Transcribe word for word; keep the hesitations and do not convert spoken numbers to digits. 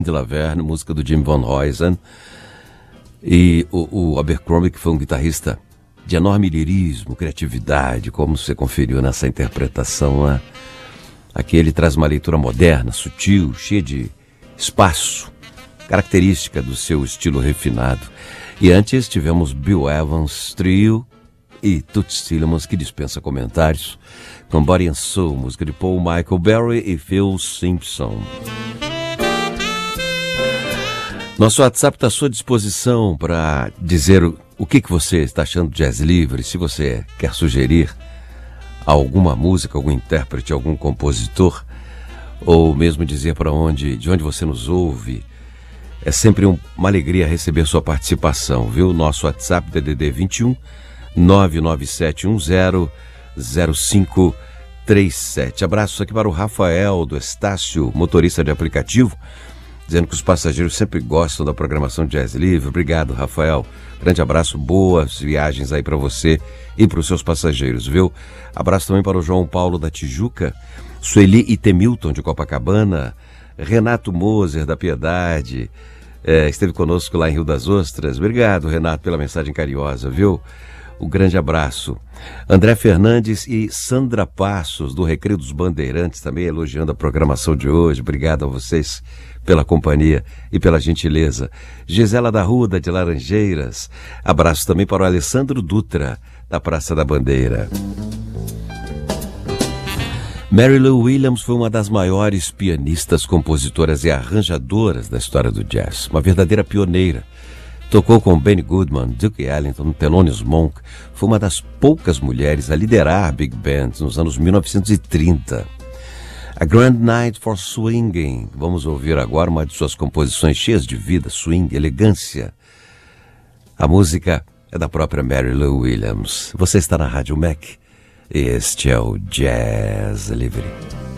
de Laverne, música do Jim Van Huysen. E o, o Abercrombie, que foi um guitarrista de enorme lirismo, criatividade, como você conferiu nessa interpretação, né? Aqui ele traz uma leitura moderna, sutil, cheia de espaço, característica do seu estilo refinado. E antes tivemos Bill Evans Trio e Toots Thielemans, que dispensa comentários, com Body and Soul, música de Paul Michael Berry e Phil Simpson. Nosso WhatsApp está à sua disposição para dizer o, o que, que você está achando de Jazz Livre, se você quer sugerir alguma música, algum intérprete, algum compositor, ou mesmo dizer para onde, de onde você nos ouve. É sempre um, uma alegria receber sua participação, viu? Nosso WhatsApp D D D vinte e um, nove nove sete um zero, zero cinco três sete. Abraços aqui para o Rafael do Estácio, motorista de aplicativo, dizendo que os passageiros sempre gostam da programação de Jazz Livre. Obrigado, Rafael. Grande abraço, boas viagens aí para você e para os seus passageiros, viu? Abraço também para o João Paulo da Tijuca, Sueli Itemilton de Copacabana, Renato Moser da Piedade, é, esteve conosco lá em Rio das Ostras. Obrigado, Renato, pela mensagem carinhosa, viu? Um grande abraço. André Fernandes e Sandra Passos, do Recreio dos Bandeirantes, também elogiando a programação de hoje. Obrigado a vocês pela companhia e pela gentileza. Gisela da Ruda, de Laranjeiras. Abraço também para o Alessandro Dutra, da Praça da Bandeira. Mary Lou Williams foi uma das maiores pianistas, compositoras e arranjadoras da história do jazz. Uma verdadeira pioneira. Tocou com Benny Goodman, Duke Ellington, Thelonious Monk. Foi uma das poucas mulheres a liderar big bands nos anos mil novecentos e trinta. A Grand Night for Swinging. Vamos ouvir agora uma de suas composições cheias de vida, swing, elegância. A música é da própria Mary Lou Williams. Você está na Rádio Mac e este é o Jazz Livre.